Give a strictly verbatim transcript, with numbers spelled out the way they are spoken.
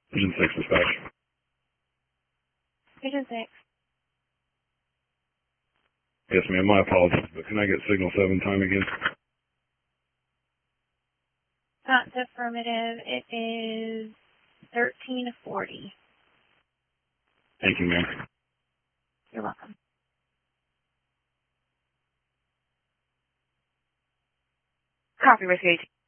Vision six dispatch. Vision six. Yes, ma'am. My apologies, but can I get signal seven time again? That's affirmative. It is thirteen forty. Thank you, ma'am. You're welcome. Copy, Whiskey.